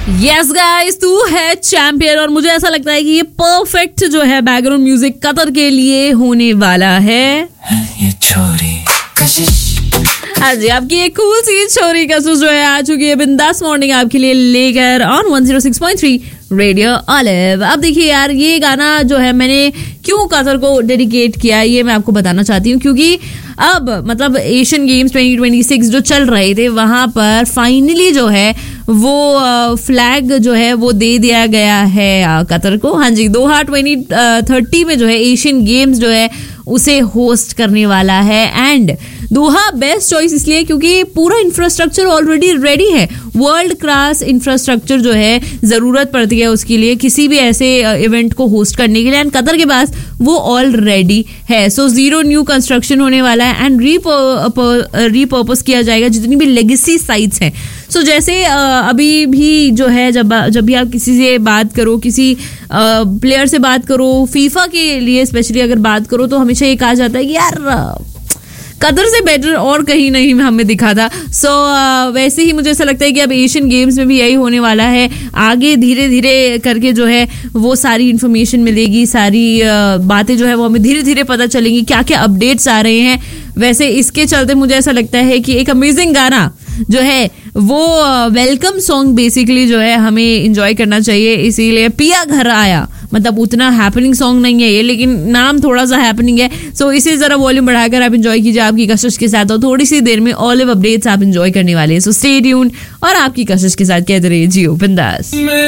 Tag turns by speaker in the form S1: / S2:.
S1: Yes guys, तू है champion और मुझे ऐसा लगता है कि ये परफेक्ट जो है बैकग्राउंड म्यूजिक कतर के लिए होने वाला है।
S2: ये छोरी
S1: हाँ जी, आपकी एक कूल सी छोरी कशिश जो है आ चुकी है बिंदास मॉर्निंग आपके लिए लेकर ऑन 106.3 रेडियो ऑलिव। अब देखिए यार, ये गाना जो है मैंने क्यों कतर को डेडिकेट किया ये मैं आपको बताना चाहती हूँ, क्योंकि अब मतलब एशियन गेम्स 2026 जो चल रहे थे वहां पर फाइनली जो है वो फ्लैग जो है वो दे दिया गया है कतर को। हाँ जी, दोहा 2030 में जो है एशियन गेम्स जो है उसे होस्ट करने वाला है। एंड दोहा बेस्ट चॉइस इसलिए क्योंकि पूरा इंफ्रास्ट्रक्चर ऑलरेडी रेडी है। वर्ल्ड क्लास इंफ्रास्ट्रक्चर जो है जरूरत पड़ती है उसके लिए किसी भी ऐसे इवेंट को होस्ट करने के लिए, एंड कतर के पास वो ऑलरेडी है। सो जीरो न्यू कंस्ट्रक्शन होने वाला है एंड रीपर्पस किया जाएगा जितनी भी लेगेसी साइट्स हैं। सो जैसे अभी भी जो है जब भी आप किसी से बात करो, किसी प्लेयर से बात करो, फीफा के लिए स्पेशली अगर बात करो, तो हमेशा ये कहा जाता है कि यार कतर से बेटर और कहीं नहीं हमें दिखा था। सो वैसे ही मुझे ऐसा लगता है कि अब एशियन गेम्स में भी यही होने वाला है। आगे धीरे धीरे करके जो है वो सारी इन्फॉर्मेशन मिलेगी, सारी बातें जो है वो हमें धीरे धीरे पता चलेंगी, क्या क्या अपडेट्स आ रहे हैं। वैसे इसके चलते मुझे ऐसा लगता है कि एक अमेजिंग गाना जो है वो वेलकम सॉन्ग बेसिकली जो है हमें एंजॉय करना चाहिए। इसीलिए पिया घर आया, मतलब उतना हैपनिंग सॉन्ग नहीं है ये, लेकिन नाम थोड़ा सा हैपनिंग है। सो इसे जरा वॉल्यूम बढ़ाकर आप एंजॉय कीजिए आपकी कशिश के साथ, और थोड़ी सी देर में ऑलिव अपडेट्स आप एंजॉय करने वाले हैं। सो स्टे ट्यून्ड और आपकी कशिश के साथ कहते रहिए जियो बिंदास।